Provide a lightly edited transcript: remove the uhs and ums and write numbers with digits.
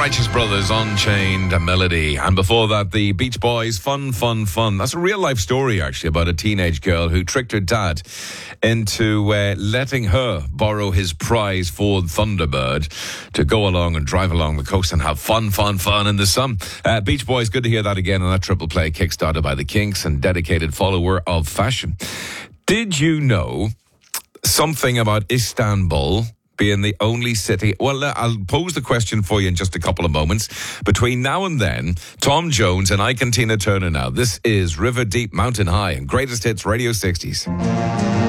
Righteous Brothers, Unchained Melody. And before that, the Beach Boys, Fun, Fun, Fun. That's a real life story, actually, about a teenage girl who tricked her dad into letting her borrow his prize Ford Thunderbird to go along and drive along the coast and have fun, fun, fun in the sun. Beach Boys, good to hear that again on that triple play kickstarted by the Kinks and dedicated follower of fashion. Did you know something about Istanbul being the only city? Well, I'll pose the question for you in just a couple of moments. Between now and then, Tom Jones and Ike and Tina Turner now. This is River Deep Mountain High and Greatest Hits Radio 60s.